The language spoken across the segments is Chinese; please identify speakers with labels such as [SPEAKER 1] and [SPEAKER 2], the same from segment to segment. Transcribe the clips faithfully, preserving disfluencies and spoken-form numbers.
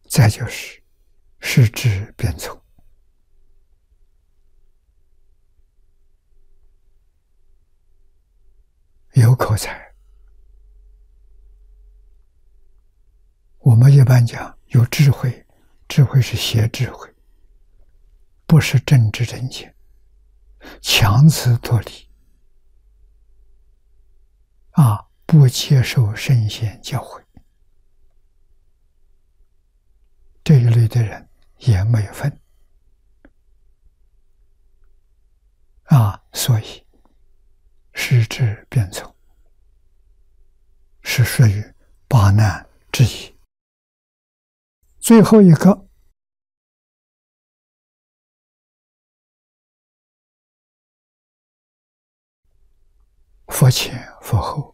[SPEAKER 1] 再就是识之变聪，有口才。我们一般讲有智慧，智慧是邪智慧，不是正知正见，强词夺理啊，不接受圣贤教诲，这一类的人也没有分啊，所以识之变聪是属于八难之一。最后一个佛前佛后，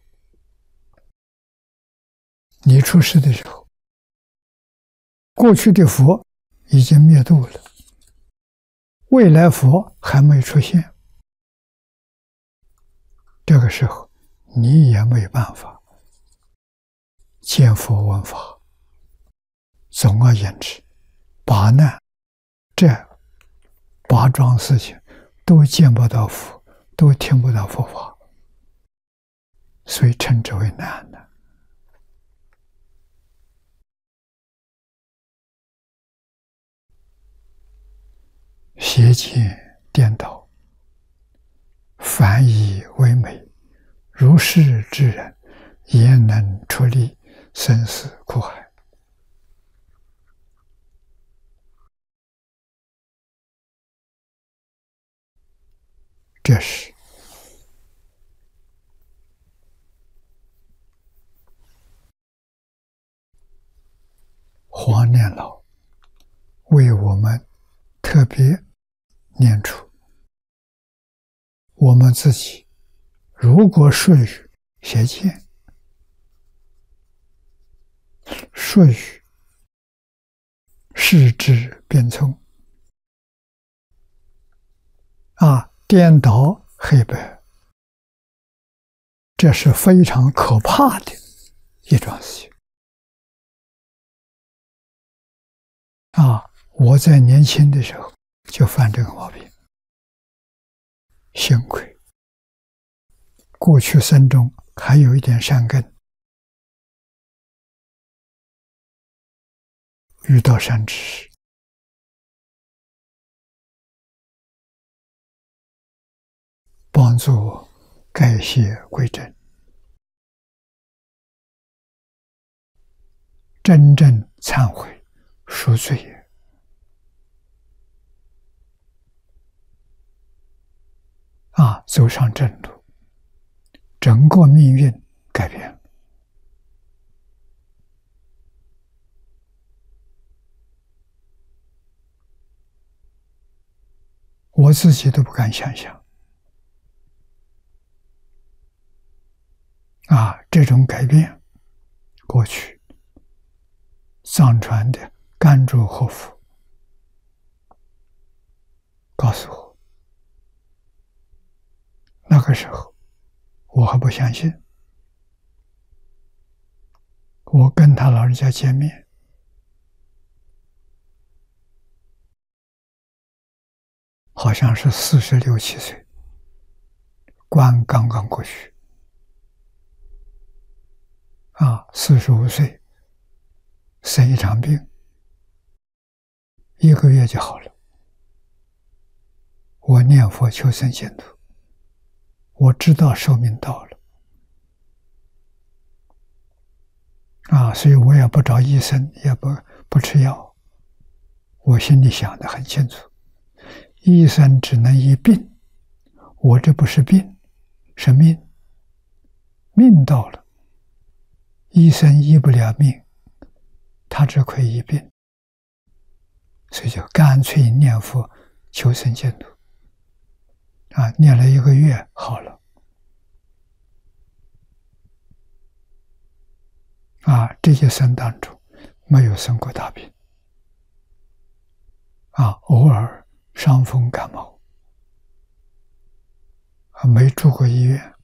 [SPEAKER 1] 你出世的时候，过去的佛已经灭度了，未来佛还没出现，这个时候你也没办法见佛闻法。总而言之，八难这八桩事情都见不到佛，都听不到佛法，所以称之为难的。邪见颠倒，凡以为美，如是之人，焉能出离生死苦海？这是黄念老为我们特别念出，我们自己如果属于邪见，属于识之变聪啊，颠倒黑白，这是非常可怕的一桩事情啊！我在年轻的时候就犯这个毛病，幸亏过去生中还有一点善根，遇到善知识，帮助我改邪归正，真正忏悔赎罪也。啊，走上正路，整个命运改变了。我自己都不敢想象啊，这种改变，过去藏传的甘珠活佛告诉我，那个时候我还不相信。我跟他老人家见面，好像是四十六七岁，关刚刚过去啊，四十五岁生一场病，一个月就好了。我念佛求生净土，我知道寿命到了啊，所以我也不找医生，也不不吃药。我心里想得很清楚，医生只能医病，我这不是病，是命。命到了，医生医不了命，他只可以医病，所以就干脆念佛求生净土啊，念了一个月好了。啊，这一生当中没有生过大病啊，偶尔伤风感冒啊，没住过医院